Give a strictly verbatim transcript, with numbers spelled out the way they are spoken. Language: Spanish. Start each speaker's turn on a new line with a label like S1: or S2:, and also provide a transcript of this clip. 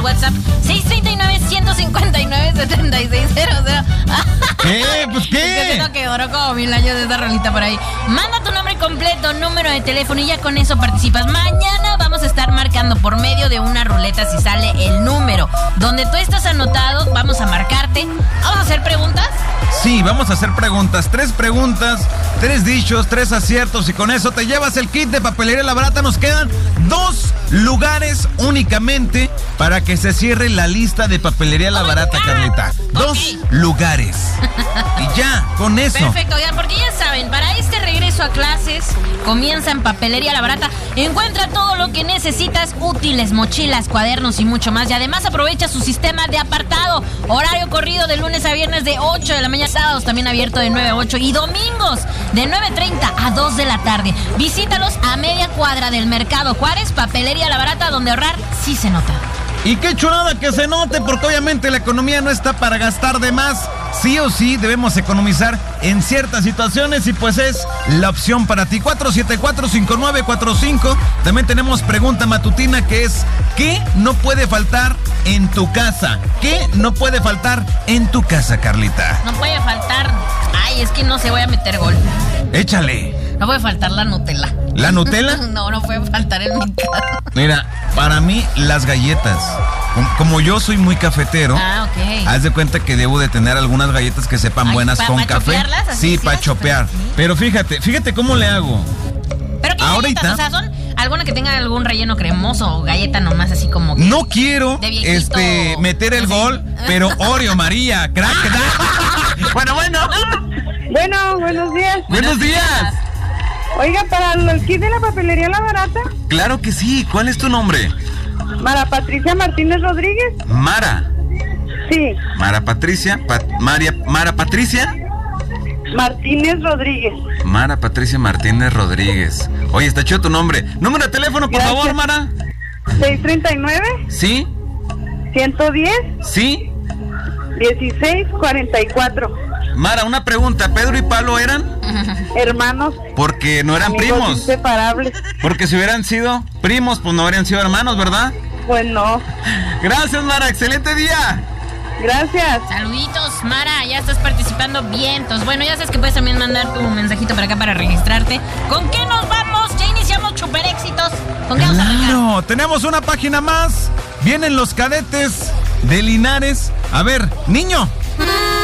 S1: WhatsApp seis tres nueve, uno cinco nueve, siete seis cero cero.
S2: ¿Qué? ¿Pues qué?
S1: Es que siento que duró como mil años esta rolita por ahí. Manda tu nombre completo, número de teléfono y ya con eso participas. Mañana vamos a estar marcando por medio de una ruleta si sale el número. Donde tú estás anotado, vamos a marcarte. ¿Vamos a hacer preguntas?
S2: Sí, vamos a hacer preguntas. Tres preguntas, tres dichos, tres aciertos y con eso te llevas el kit de Papelería La Barata. Nos quedan dos lugares únicamente para que se cierre la lista de Papelería La Barata, Carlita. Dos okay. lugares. Y ya, con eso.
S1: Perfecto, ya, porque ya saben, para este regreso a clases comienza en Papelería La Barata. Encuentra todo lo que necesitas, útiles, mochilas, cuadernos y mucho más. Y además aprovecha su sistema de apartado. Horario corrido de lunes a viernes de ocho de la mañana, sábados también abierto de nueve a ocho y domingos de nueve treinta a dos de la tarde. Visítalos a media cuadra del Mercado Juárez, Papelería La Barata, donde ahorrar sí se nota.
S2: Y qué chulada que se note, porque obviamente la economía no está para gastar de más. Sí o sí debemos economizar en ciertas situaciones y pues es la opción para ti. cuatro siete cuatro, cinco nueve cuatro cinco. También tenemos pregunta matutina que es ¿qué no puede faltar en tu casa? ¿Qué no puede faltar en tu casa, Carlita?
S1: No puede faltar... Ay, es que no se voy a meter gol.
S2: Échale.
S1: No puede faltar la Nutella.
S2: ¿La Nutella?
S1: No, no puede faltar en mi casa.
S2: Mira, para mí las galletas. Como yo soy muy cafetero,
S1: ah, okay.
S2: haz de cuenta que debo de tener algunas galletas que sepan Ay, buenas pa, con pa café.
S1: Así,
S2: sí, para chopear.
S1: ¿Sí?
S2: Pero fíjate, fíjate cómo le hago.
S1: Pero qué
S2: ahorita,
S1: galletas, o sea, son alguna que tenga algún relleno cremoso o galleta nomás así como que
S2: no quiero
S1: viejito,
S2: este meter el gol, pero Oreo María, crack. Bueno, bueno.
S3: Bueno, buenos días.
S2: Buenos días.
S3: Oiga, para el kit de la Papelería La Barata.
S2: Claro que sí. ¿Cuál es tu nombre?
S3: Mara Patricia Martínez Rodríguez.
S2: Mara.
S3: Sí.
S2: Mara Patricia, Pat, María, Mara Patricia.
S3: Martínez Rodríguez.
S2: Mara Patricia Martínez Rodríguez. Oye, está chido tu nombre. Número de teléfono, por
S3: Gracias.
S2: favor, Mara.
S3: seis treinta y nueve.
S2: Sí.
S3: ciento diez.
S2: Sí.
S3: dieciséis cuarenta y cuatro.
S2: Mara, una pregunta. ¿Pedro y Pablo eran?
S3: Hermanos.
S2: Porque no eran
S3: amigos
S2: primos.
S3: inseparables.
S2: Porque si hubieran sido primos, pues no habrían sido hermanos, ¿verdad?
S3: Pues no.
S2: Gracias, Mara. Excelente día.
S3: Gracias.
S1: Saluditos, Mara, ya estás participando vientos. Bueno, ya sabes que puedes también mandar tu mensajito para acá para registrarte. ¿Con qué nos vamos? Ya iniciamos Super Éxitos. ¿Con qué vamos a arrancar?
S2: No, tenemos una página más. Vienen los cadetes de Linares. A ver, niño.